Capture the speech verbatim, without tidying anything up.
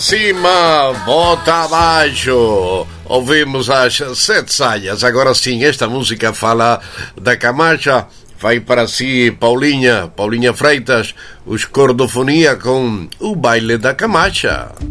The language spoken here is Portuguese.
Cima, bota abaixo. Ouvimos as Sete Saias. Agora sim, esta música fala da Camacha. Vai para si, Paulinha, Paulinha Freitas, os Cordofonia com o Baile da Camacha.